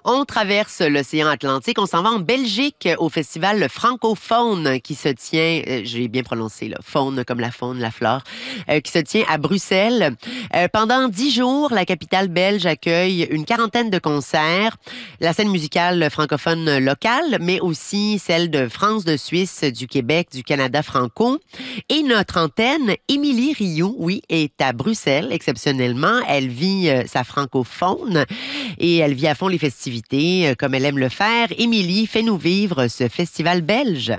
On traverse l'océan Atlantique. On s'en va en Belgique au festival francophone qui se tient, j'ai bien prononcé, là, faune comme la faune, la flore, qui se tient à Bruxelles. Pendant 10 jours, la capitale belge accueille une quarantaine de concerts. La scène musicale francophone locale, mais aussi celle de France, de Suisse, du Québec, du Canada franco. Et notre antenne, Émilie Rioux, oui, est à Bruxelles, exceptionnellement. Elle vit sa francophone et elle vit à fond les festivités comme elle aime le faire. Émilie, fais-nous vivre ce festival belge.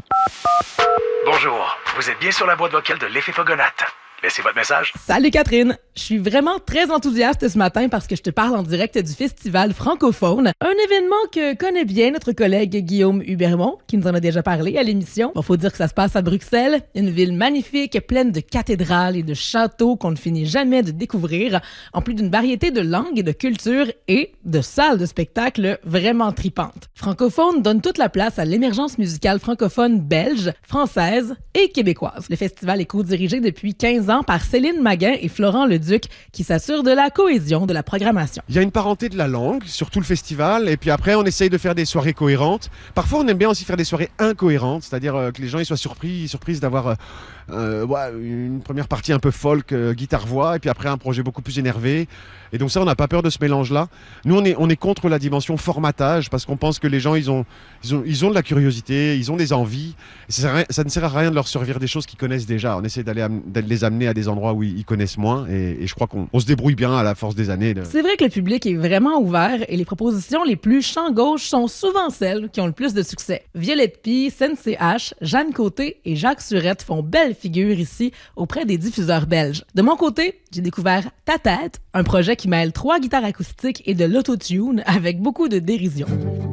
Bonjour, vous êtes bien sur la boîte vocale de l'Effet Fogonate. Laissez votre message. Salut Catherine! Je suis vraiment très enthousiaste ce matin parce que je te parle en direct du Festival francophone, un événement que connaît bien notre collègue Guillaume Hubermont, qui nous en a déjà parlé à l'émission. Bon, faut dire que ça se passe à Bruxelles, une ville magnifique, pleine de cathédrales et de châteaux qu'on ne finit jamais de découvrir, en plus d'une variété de langues et de cultures et de salles de spectacle vraiment tripantes. Francophone donne toute la place à l'émergence musicale francophone belge, française et québécoise. Le festival est co-dirigé depuis 15 ans par Céline Maguin et Florent Leduc qui s'assurent de la cohésion de la programmation. Il y a une parenté de la langue sur tout le festival et puis après on essaye de faire des soirées cohérentes. Parfois on aime bien aussi faire des soirées incohérentes, c'est-à-dire que les gens ils soient surprises d'avoir une première partie un peu folk, guitare-voix et puis après un projet beaucoup plus énervé. Et donc ça on n'a pas peur de ce mélange-là. Nous on est contre la dimension formatage parce qu'on pense que les gens ils ont de la curiosité, ils ont des envies. Et ça ne sert à rien de leur servir des choses qu'ils connaissent déjà. On essaie de les amener à des endroits où ils connaissent moins et je crois qu'on se débrouille bien à la force des années. C'est vrai que le public est vraiment ouvert et les propositions les plus champ gauche sont souvent celles qui ont le plus de succès. Violette Pie, CNCH, Jeanne Côté et Jacques Surette font belle figure ici auprès des diffuseurs belges. De mon côté, j'ai découvert Ta Tête, un projet qui mêle 3 guitares acoustiques et de l'autotune avec beaucoup de dérision.